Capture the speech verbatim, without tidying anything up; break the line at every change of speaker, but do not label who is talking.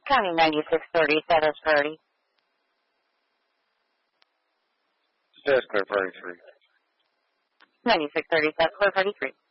County ninety-six thirty, status priority.
Status clear, priority three.
ninety-six thirty, status clear, priority three.